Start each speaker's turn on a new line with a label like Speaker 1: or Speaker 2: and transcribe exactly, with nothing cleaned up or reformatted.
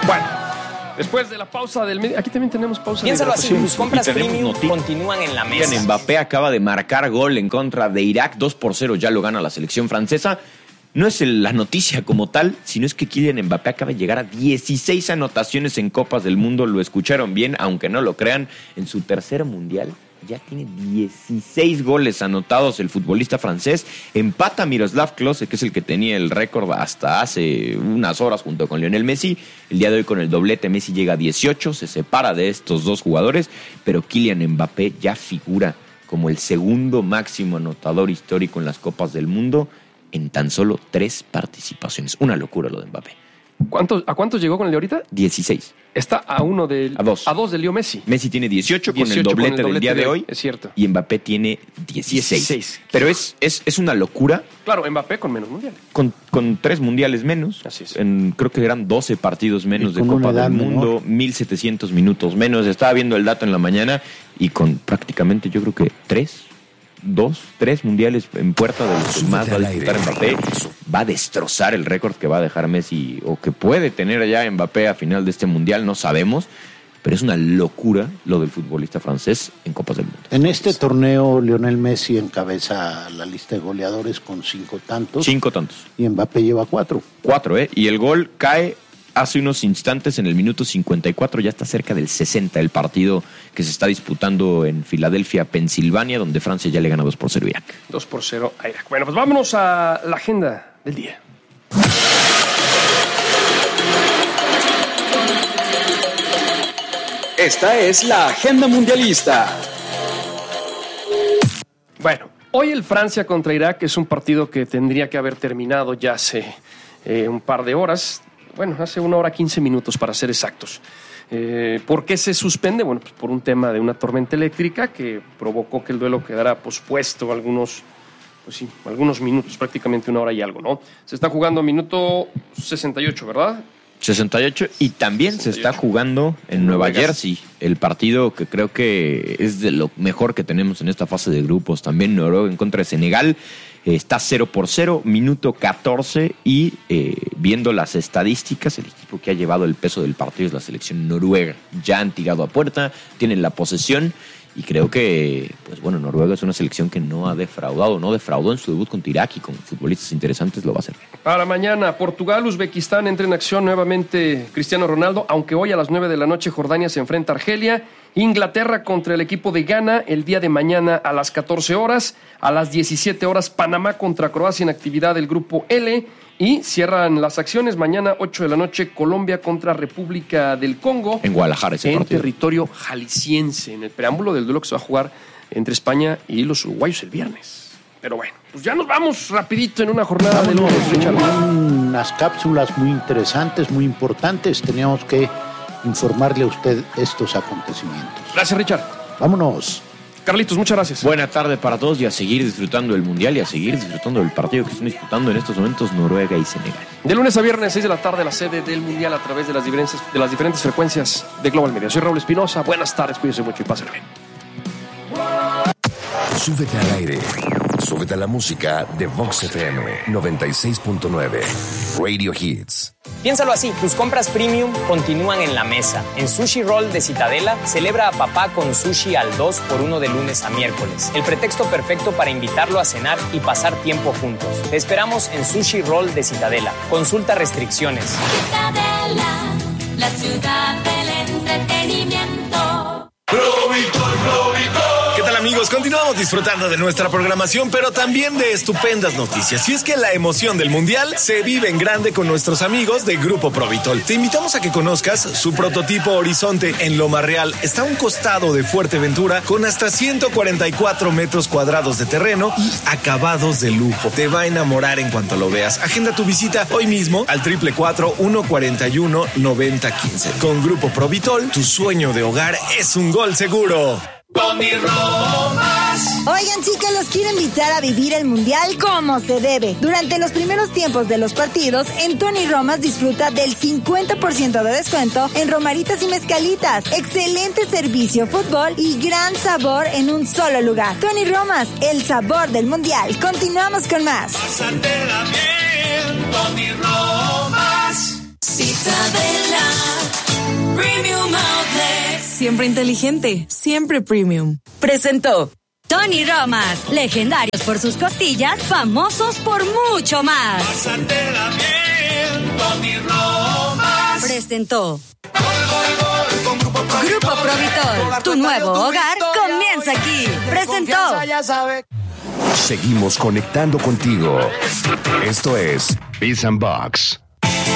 Speaker 1: Bueno, después de la pausa del medio, aquí también tenemos pausa.
Speaker 2: Piénsalo
Speaker 1: de
Speaker 2: así, tus compras premium
Speaker 3: noti-
Speaker 2: continúan en la mesa.
Speaker 3: Kylian Mbappé acaba de marcar gol en contra de Irak, dos por cero, ya lo gana la selección francesa. No es el, la noticia como tal, sino es que Kylian Mbappé acaba de llegar a dieciséis anotaciones en Copas del Mundo. Lo escucharon bien, aunque no lo crean, en su tercer mundial ya tiene dieciséis goles anotados el futbolista francés. Empata a Miroslav Klose, que es el que tenía el récord hasta hace unas horas junto con Lionel Messi. El día de hoy con el doblete Messi llega a dieciocho, se separa de estos dos jugadores, pero Kylian Mbappé ya figura como el segundo máximo anotador histórico en las Copas del Mundo en tan solo tres participaciones. Una locura lo de Mbappé.
Speaker 1: ¿Cuántos, ¿A cuántos llegó con el de ahorita?
Speaker 3: dieciséis.
Speaker 1: Está a uno del...
Speaker 3: A dos.
Speaker 1: A dos de Leo Messi.
Speaker 3: Messi tiene dieciocho,
Speaker 1: dieciocho
Speaker 3: con el doblete,
Speaker 1: con el doblete
Speaker 3: del día de,
Speaker 1: de
Speaker 3: hoy.
Speaker 1: Es cierto.
Speaker 3: Y Mbappé tiene dieciséis.
Speaker 1: dieciséis.
Speaker 3: Pero es, es, es una locura.
Speaker 1: Claro, Mbappé con menos mundiales.
Speaker 3: Con, con tres mundiales menos.
Speaker 1: Así es.
Speaker 3: En, creo que eran doce partidos menos
Speaker 4: Y
Speaker 3: de
Speaker 4: con
Speaker 3: Copa
Speaker 4: una edad
Speaker 3: del Mundo.
Speaker 4: menor.
Speaker 3: mil setecientos minutos menos. Estaba viendo el dato en la mañana y con prácticamente yo creo que tres... Dos, tres mundiales en puerta de los que más va a disputar Mbappé. Va a destrozar el récord que va a dejar Messi o que puede tener ya Mbappé a final de este mundial, no sabemos, pero es una locura lo del futbolista francés en Copas del Mundo.
Speaker 4: En este torneo, Lionel Messi encabeza la lista de goleadores con cinco tantos.
Speaker 3: Cinco tantos.
Speaker 4: Y Mbappé lleva cuatro.
Speaker 3: Cuatro, ¿eh? Y el gol cae hace unos instantes en el minuto cincuenta y cuatro, ya está cerca del sesenta el partido que se está disputando en Filadelfia, Pensilvania, donde Francia ya le gana dos por cero a Irak.
Speaker 1: dos por cero a Irak. Bueno, pues vámonos a la agenda del día.
Speaker 5: Esta es la agenda mundialista.
Speaker 1: Bueno, hoy el Francia contra Irak es un partido que tendría que haber terminado ya hace eh, un par de horas. Bueno, hace una hora quince minutos para ser exactos. Eh, ¿Por qué se suspende? Bueno, pues por un tema de una tormenta eléctrica que provocó que el duelo quedara pospuesto algunos, pues sí, algunos minutos, prácticamente una hora y algo, ¿no? Se está jugando minuto sesenta y ocho, ¿verdad?
Speaker 3: sesenta y ocho y también
Speaker 1: sesenta y ocho.
Speaker 3: se está jugando en Nueva Jersey, el partido que creo que es de lo mejor que tenemos en esta fase de grupos. También Noruega en contra de Senegal. Está cero por cero, minuto catorce y eh, viendo las estadísticas, el equipo que ha llevado el peso del partido es la selección noruega. Ya han tirado a puerta, tienen la posesión y creo que, pues bueno, Noruega es una selección que no ha defraudado, no defraudó en su debut contra Irak y con futbolistas interesantes lo va a hacer bien.
Speaker 1: Para mañana, Portugal, Uzbekistán entra en acción nuevamente Cristiano Ronaldo, aunque hoy a las nueve de la noche Jordania se enfrenta a Argelia. Inglaterra contra el equipo de Ghana el día de mañana a las catorce horas. A las diecisiete horas, Panamá contra Croacia en actividad del grupo L. Y cierran las acciones mañana, ocho de la noche, Colombia contra República del Congo.
Speaker 3: En Guadalajara ese
Speaker 1: en
Speaker 3: partido.
Speaker 1: territorio jalisciense, en el preámbulo del duelo que se va a jugar entre España y los uruguayos el viernes. Pero bueno, pues ya nos vamos rapidito en una jornada de lunes, Richard.
Speaker 4: Unas cápsulas muy interesantes, muy importantes. Teníamos que informarle a usted estos acontecimientos.
Speaker 1: Gracias, Richard.
Speaker 4: Vámonos.
Speaker 1: Carlitos, muchas gracias.
Speaker 3: Buena tarde para todos y a seguir disfrutando del Mundial y a seguir disfrutando del partido que están disputando en estos momentos Noruega y Senegal.
Speaker 1: De lunes a viernes, seis de la tarde, la sede del Mundial a través de las diferentes, de las diferentes frecuencias de Global Media. Soy Raúl Espinosa. Buenas tardes, cuídense mucho y pásenla bien.
Speaker 6: Súbete al aire. Súbete a la música de Vox F M noventa y seis punto nueve. Radio Hits.
Speaker 2: Piénsalo así, tus compras premium continúan en la mesa. En Sushi Roll de Citadela, celebra a papá con sushi al dos por uno de lunes a miércoles. El pretexto perfecto para invitarlo a cenar y pasar tiempo juntos. Te esperamos en Sushi Roll de Citadela. Consulta restricciones.
Speaker 7: Citadela, la ciudad del entretenimiento.
Speaker 8: ¿Qué tal, amigos? Continuamos disfrutando de nuestra programación, pero también de estupendas noticias. Y es que la emoción del Mundial se vive en grande con nuestros amigos de Grupo Provitol. Te invitamos a que conozcas su prototipo Horizonte en Loma Real. Está a un costado de Fuerteventura con hasta ciento cuarenta y cuatro metros cuadrados de terreno y acabados de lujo. Te va a enamorar en cuanto lo veas. Agenda tu visita hoy mismo al triple cuatro, uno cuarenta y uno, noventa quince. Con Grupo Provitol, tu sueño de hogar es un gol seguro.
Speaker 7: Tony Romas.
Speaker 9: Oigan, chicas, los quiero invitar a vivir el Mundial como se debe. Durante los primeros tiempos de los partidos, en Tony Romas disfruta del cincuenta por ciento de descuento en romaritas y mezcalitas. Excelente servicio, fútbol y gran sabor en un solo lugar. Tony Romas, el sabor del Mundial. Continuamos con más.
Speaker 7: Pásatela bien, Tony Romas. Citadela.
Speaker 10: siempre inteligente, siempre premium.
Speaker 11: Presentó Tony Romas, legendarios por sus costillas, famosos por mucho más.
Speaker 7: Pásatela bien, Tony Romas.
Speaker 11: Presentó Grupo Provitol, tu nuevo hogar comienza aquí. Presentó.
Speaker 6: Seguimos conectando contigo. Esto es Biz and Box.